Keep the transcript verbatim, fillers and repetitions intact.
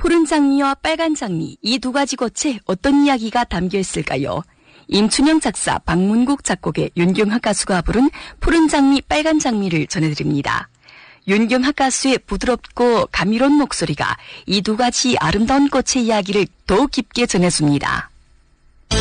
푸른 장미와 빨간 장미 이 두 가지 꽃에 어떤 이야기가 담겨 있을까요? 임춘영 작사, 박문국 작곡의 윤경학 가수가 부른 푸른 장미, 빨간 장미를 전해드립니다. 윤경학 가수의 부드럽고 감미로운 목소리가 이 두 가지 아름다운 꽃의 이야기를 더욱 깊게 전해줍니다.